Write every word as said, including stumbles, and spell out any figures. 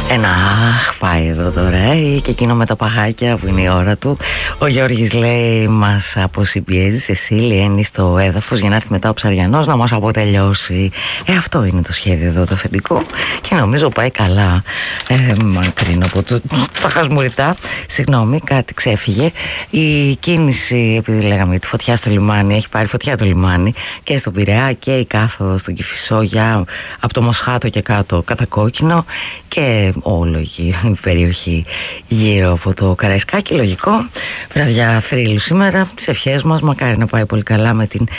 Ένα αχ πάει εδώ τώρα, ε, και εκείνο με τα παχάκια που είναι η ώρα του. Ο Γιώργης λέει μας αποσυμπιέζει Σεσίλη Έννη στο έδαφος για να έρθει μετά ο Ψαριανός να μας αποτελειώσει. Ε, αυτό είναι το σχέδιο εδώ το αφεντικό και νομίζω πάει καλά. Ε, μακρύνω από το, τα χασμουριτά. Συγγνώμη, κάτι ξέφυγε. Η κίνηση, επειδή λέγαμε για τη φωτιά στο λιμάνι, έχει πάρει φωτιά το λιμάνι και στον Πειραιά και η κάθοδο στον Κηφισό για από το Μοσχάτο και κάτω κατακόκκινο και όλο η περιοχή γύρω από το Καραϊσκάκι. Λογικό, βραδιά θρύλου σήμερα. Τις ευχές μας, μακάρι να πάει πολύ καλά με την